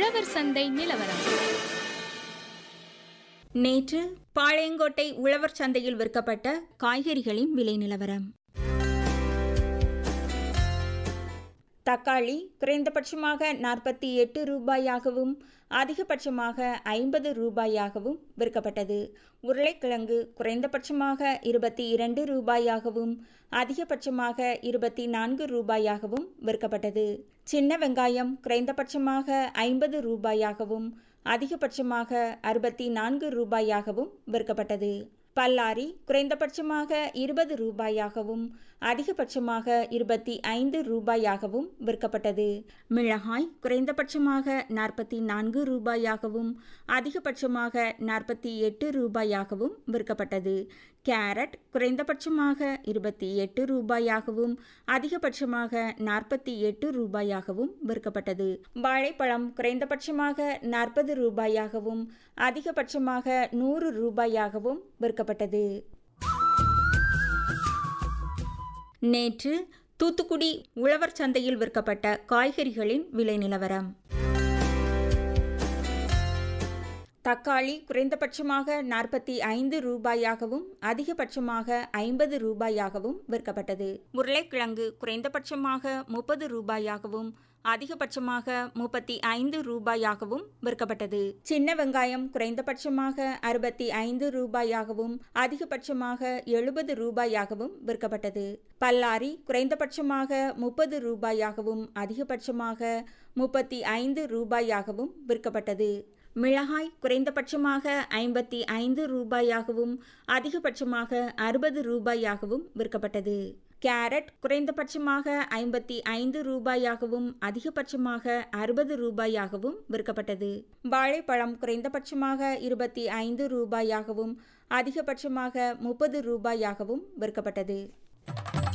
உழவர் சந்தை நிலவரம். நேற்று பாளையங்கோட்டை உழவர் சந்தையில் விற்கப்பட்ட காய்கறிகளின் விலை நிலவரம். தக்காளி குறைந்தபட்சமாக 48 ரூபாயாகவும் அதிகபட்சமாக 50 ரூபாயாகவும் விற்கப்பட்டது. உருளைக்கிழங்கு குறைந்தபட்சமாக 22 ரூபாயாகவும் அதிகபட்சமாக 24 ரூபாயாகவும் விற்கப்பட்டது. சின்ன வெங்காயம் குறைந்தபட்சமாக 50 ரூபாயாகவும் அதிகபட்சமாக 64 ரூபாயாகவும் விற்கப்பட்டது. பல்லாரி குறைந்தபட்சமாக 20 ரூபாயாகவும் அதிகபட்சமாக 25 ரூபாயாகவும் விற்கப்பட்டது. மிளகாய் குறைந்தபட்சமாக 44 ரூபாயாகவும் அதிகபட்சமாக 48 ரூபாயாகவும் விற்கப்பட்டது. கேரட் குறைந்தபட்சமாக 28 ரூபாயாகவும் அதிகபட்சமாக 48 ரூபாயாகவும் விற்கப்பட்டது. வாழைப்பழம் குறைந்தபட்சமாக 40 ரூபாயாகவும் அதிகபட்சமாக 100 ரூபாயாகவும் விற்கப்பட்டது. நேற்று தூத்துக்குடி உழவர் சந்தையில் விற்கப்பட்ட காய்கறிகளின் விலை நிலவரம். தக்காளி குறைந்தபட்சமாக 45 ரூபாயாகவும் அதிகபட்சமாக 50 ரூபாயாகவும் விற்கப்பட்டது. உருளைக்கிழங்கு குறைந்தபட்சமாக 30 ரூபாயாகவும் அதிகபட்சமாக 35 ரூபாயாகவும் விற்கப்பட்டது. சின்ன வெங்காயம் குறைந்தபட்சமாக 65 ரூபாயாகவும் அதிகபட்சமாக 70 ரூபாயாகவும் விற்கப்பட்டது. பல்லாரி குறைந்தபட்சமாக 30 ரூபாயாகவும் அதிகபட்சமாக 35 ரூபாயாகவும் விற்கப்பட்டது. மிளகாய் குறைந்தபட்சமாக 55 ரூபாயாகவும் அதிகபட்சமாக 60 ரூபாயாகவும் விற்கப்பட்டது. கேரட் குறைந்தபட்சமாக 55 ரூபாயாகவும் அதிகபட்சமாக 60 ரூபாயாகவும் விற்கப்பட்டது. வாழைப்பழம் குறைந்தபட்சமாக 25 ரூபாயாகவும் அதிகபட்சமாக 30 ரூபாயாகவும் விற்கப்பட்டது.